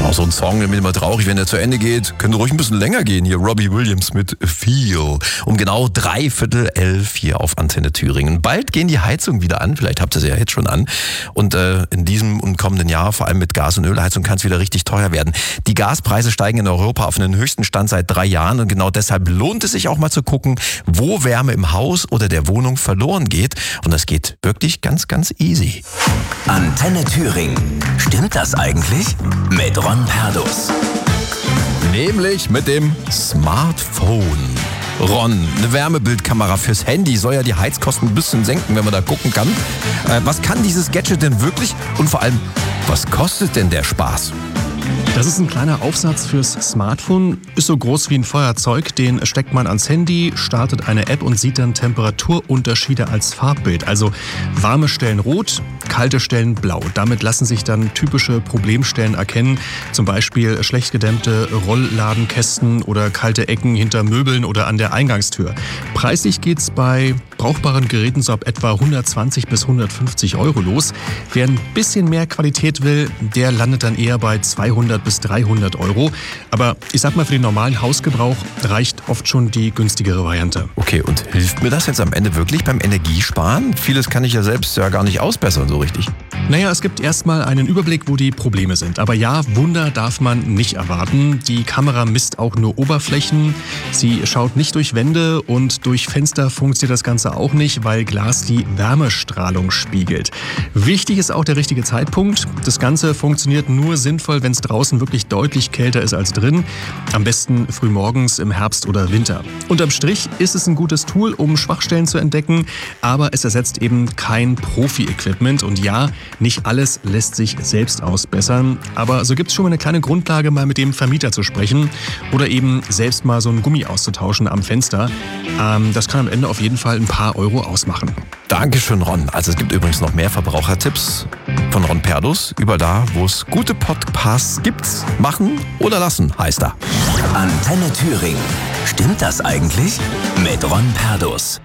Auch so ein Song, der mir immer traurig, wenn der zu Ende geht. Könnte ruhig ein bisschen länger gehen. Hier Robbie Williams mit Feel. Um genau 11:45 hier auf Antenne Thüringen. Bald gehen die Heizungen wieder an. Vielleicht habt ihr sie ja jetzt schon an. Und in diesem und kommenden Jahr, vor allem mit Gas- und Ölheizung, kann es wieder richtig teuer werden. Die Gaspreise steigen in Europa auf einen höchsten Stand seit 3 Jahren. Und genau deshalb lohnt es sich auch mal zu gucken, wo Wärme im Haus oder der Wohnung verloren geht. Und das geht wirklich ganz, ganz easy. Antenne Thüringen. Stimmt das eigentlich? Mit Ron Perdus. Nämlich mit dem Smartphone. Ron, eine Wärmebildkamera fürs Handy soll ja die Heizkosten ein bisschen senken, wenn man da gucken kann. Was kann dieses Gadget denn wirklich? Und vor allem, was kostet denn der Spaß? Das ist ein kleiner Aufsatz fürs Smartphone, ist so groß wie ein Feuerzeug, den steckt man ans Handy, startet eine App und sieht dann Temperaturunterschiede als Farbbild. Also warme Stellen rot, kalte Stellen blau. Damit lassen sich dann typische Problemstellen erkennen, zum Beispiel schlecht gedämmte Rollladenkästen oder kalte Ecken hinter Möbeln oder an der Eingangstür. Preislich geht's bei brauchbaren Geräten so ab etwa 120 bis 150 Euro los. Wer ein bisschen mehr Qualität will, der landet dann eher bei 200 bis 300 Euro. Aber ich sag mal, für den normalen Hausgebrauch reicht oft schon die günstigere Variante. Okay, und hilft mir das jetzt am Ende wirklich beim Energiesparen? Vieles kann ich ja selbst gar nicht ausbessern so richtig. Naja, es gibt erstmal einen Überblick, wo die Probleme sind. Aber ja, Wunder darf man nicht erwarten. Die Kamera misst auch nur Oberflächen. Sie schaut nicht durch Wände und durch Fenster funktioniert das Ganze auch nicht, weil Glas die Wärmestrahlung spiegelt. Wichtig ist auch der richtige Zeitpunkt. Das Ganze funktioniert nur sinnvoll, wenn es draußen wirklich deutlich kälter ist als drin. Am besten frühmorgens im Herbst oder Winter. Unterm Strich ist es ein gutes Tool, um Schwachstellen zu entdecken, aber es ersetzt eben kein Profi-Equipment. Und ja, nicht alles lässt sich selbst ausbessern, aber so gibt es schon mal eine kleine Grundlage, mal mit dem Vermieter zu sprechen oder eben selbst mal so ein Gummi auszutauschen am Fenster. Das kann am Ende auf jeden Fall ein paar Euro ausmachen. Dankeschön, Ron. Also es gibt übrigens noch mehr Verbrauchertipps von Ron Perdus. Überall da, wo es gute Podcasts gibt, machen oder lassen, heißt er. Antenne Thüringen. Stimmt das eigentlich? Mit Ron Perdus.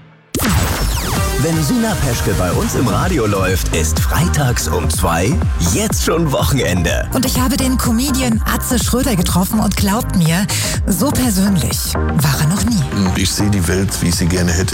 Wenn Sina Peschke bei uns im Radio läuft, ist freitags um 2 jetzt schon Wochenende. Und ich habe den Comedian Atze Schröder getroffen und glaubt mir, so persönlich war er noch nie. Ich sehe die Welt, wie ich sie gerne hätte.